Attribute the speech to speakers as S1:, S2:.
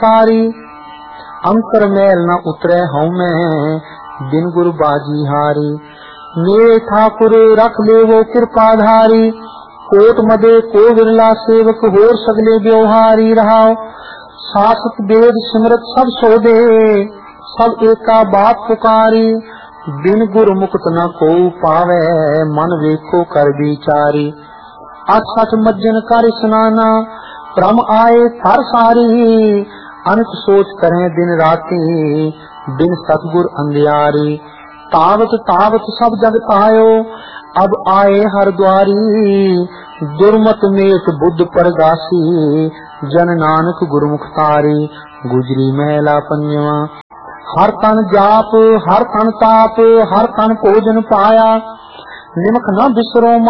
S1: कारी अंतर मैल न उतरे हूँ मैं बिन गुरु बाजी हारी। मेरे ठाकुर रख ले वो कृपाधारी कोट मदे को विरला सेवक होर सगले व्यवहारी रहाओ। शासक वेद सिमरत सब सोदे सब एका बात पुकारी बिन गुरु मुक्त न को पावे मन वेखो कर विचारी। 8 मज्जन कर स्नाना भ्रम आए थर सारी अनक सोच करें दिन राती बिन सतगुर अंधियारी। तावत तावत सब जग पायो अब आए हर द्वारी दुर्मत मेट बुद्ध परगासी जन नानक गुरुमुख तारी। गुजरी महला पंजवा। हर तन जाप हर तन ताप हर तन भोजन पाया निमख न बिसरो